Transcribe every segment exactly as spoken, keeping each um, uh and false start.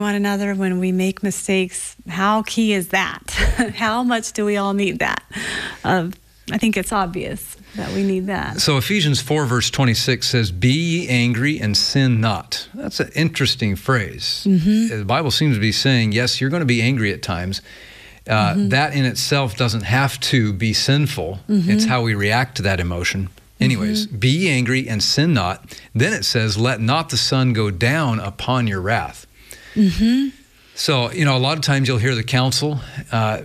one another when we make mistakes. How key is that? How much do we all need that? Uh, I think it's obvious that we need that. So Ephesians four verse twenty-six says, "Be ye angry and sin not." That's an interesting phrase. Mm-hmm. The Bible seems to be saying, yes, you're going to be angry at times. Uh, mm-hmm. That in itself doesn't have to be sinful. Mm-hmm. It's how we react to that emotion. Anyways, mm-hmm. be ye angry and sin not. Then it says, "Let not the sun go down upon your wrath." Mm-hmm. So, you know, a lot of times you'll hear the counsel, uh,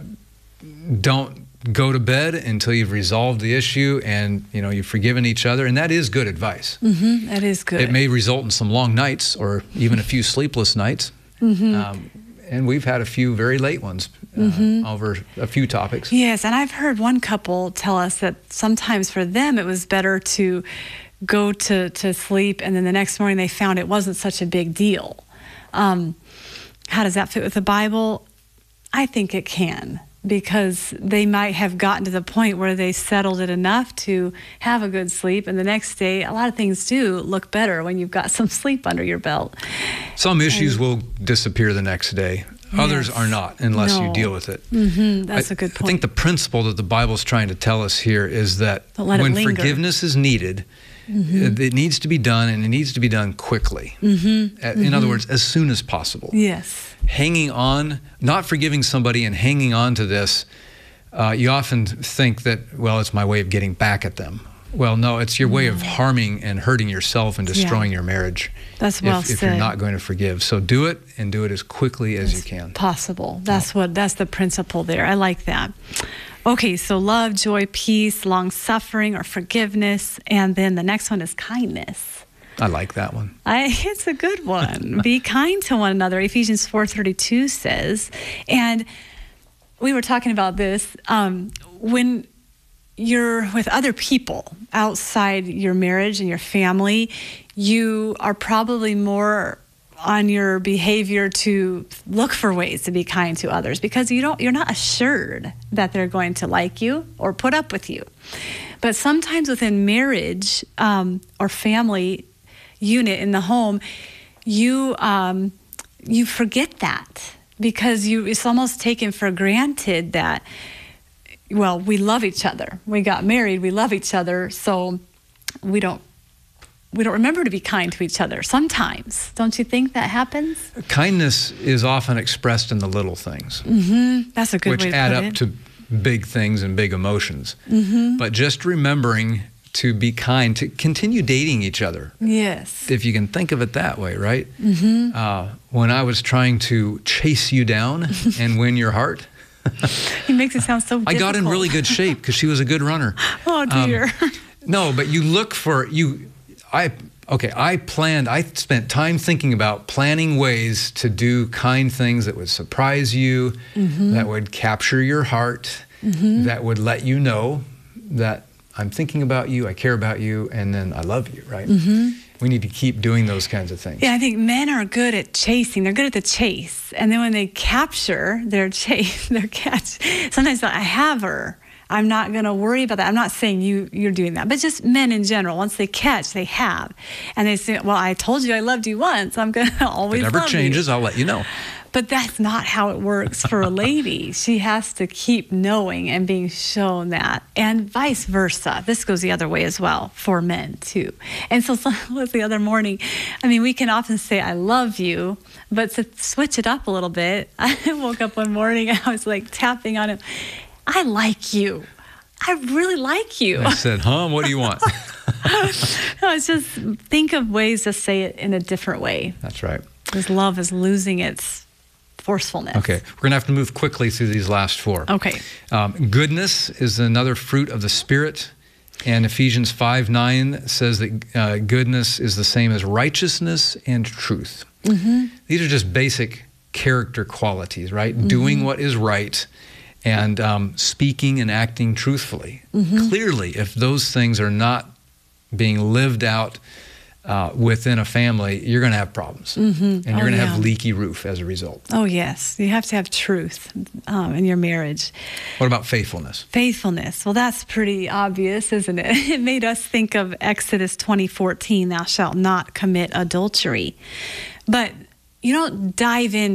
don't go to bed until you've resolved the issue and, you know, you've forgiven each other. And that is good advice. Mm-hmm. That is good. It may result in some long nights or even a few sleepless nights. Mm-hmm. Um, and we've had a few very late ones uh, mm-hmm. over a few topics. Yes, and I've heard one couple tell us that sometimes for them it was better to go to, to sleep and then the next morning they found it wasn't such a big deal. Um, how does that fit with the Bible? I think it can, because they might have gotten to the point where they settled it enough to have a good sleep, and the next day, a lot of things do look better when you've got some sleep under your belt. Some issues and, will disappear the next day. Others yes, are not, unless no. you deal with it. Mm-hmm, that's I, a good point. I think the principle that the Bible's trying to tell us here is that when forgiveness is needed, mm-hmm. it needs to be done, and it needs to be done quickly. Mm-hmm. In mm-hmm. other words, as soon as possible. Yes. Hanging on, not forgiving somebody and hanging on to this, uh, you often think that, well, it's my way of getting back at them. Well, no, it's your way of harming and hurting yourself and destroying yeah. your marriage. That's well if, said. If you're not going to forgive. So do it, and do it as quickly as it's you can. Possible. That's what. That's the principle there. I like that. Okay, so love, joy, peace, long-suffering or forgiveness. And then the next one is kindness. I like that one. I, it's a good one. Be kind to one another. Ephesians four thirty-two says, and we were talking about this, um, when you're with other people outside your marriage and your family, you are probably more on your behavior to look for ways to be kind to others, because you don't, you're not assured that they're going to like you or put up with you. But sometimes within marriage um, or family unit in the home, you um, you forget that, because you it's almost taken for granted that, well, we love each other. We got married, we love each other, so we don't we don't remember to be kind to each other sometimes. Don't you think that happens? Kindness is often expressed in the little things. Mm-hmm. That's a good which way to add put up it. to big things and big emotions. Mm-hmm. But just remembering to be kind, to continue dating each other. Yes. If you can think of it that way, right? Mm-hmm. Uh, when I was trying to chase you down and win your heart, he makes it sound so difficult. I got in really good shape because she was a good runner. Oh, dear. Um, no, but you look for, you, I, okay, I planned, I spent time thinking about planning ways to do kind things that would surprise you, mm-hmm. that would capture your heart, mm-hmm. that would let you know that I'm thinking about you, I care about you, and then I love you, right? Mm-hmm. We need to keep doing those kinds of things. Yeah, I think men are good at chasing. They're good at the chase. And then when they capture their chase, their catch, sometimes I have her. I'm not going to worry about that. I'm not saying you, you're doing that, but just men in general. Once they catch, they have. And they say, well, I told you I loved you once. I'm going to always love you. If it ever changes, I'll let you know. But that's not how it works for a lady. She has to keep knowing and being shown that, and vice versa. This goes the other way as well for men too. And so, so was the other morning. I mean, we can often say, I love you, but to switch it up a little bit, I woke up one morning and I was like tapping on him. I like you. I really like you. I said, huh, what do you want? No, it's just think of ways to say it in a different way. That's right. Because love is losing its forcefulness. Okay, we're going to have to move quickly through these last four. Okay. Um, goodness is another fruit of the Spirit, and Ephesians five nine says that uh, goodness is the same as righteousness and truth. Mm-hmm. These are just basic character qualities, right? Mm-hmm. Doing what is right and um, speaking and acting truthfully. Mm-hmm. Clearly, if those things are not being lived out Uh, within a family, you're going to have problems. Mm-hmm. And you're oh, going to yeah. have leaky roof as a result. Oh, yes. You have to have truth um, in your marriage. What about faithfulness? Faithfulness. Well, that's pretty obvious, isn't it? It made us think of Exodus twenty fourteen, thou shalt not commit adultery. But you don't dive in